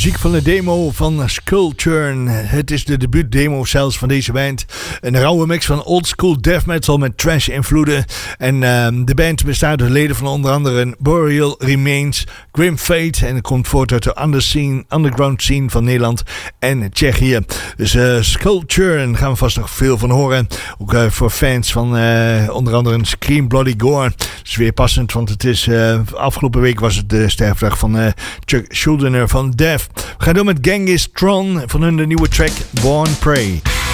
muziek van de demo van Skullturn. Het is de debuutdemo zelfs van deze band. Een rauwe mix van oldschool death metal met trash invloeden. En de band bestaat uit leden van onder andere Burial Remains, Grim Fate. En het komt voort uit de underground scene van Nederland en Tsjechië. Dus Skullturn gaan we vast nog veel van horen. Ook voor fans van onder andere Scream Bloody Gore. Dat is weer passend, want het is afgelopen week was het de sterfdag van Chuck Schuldiner van Death. We gaan door met Genghis Tron van hun de nieuwe track Born Prey.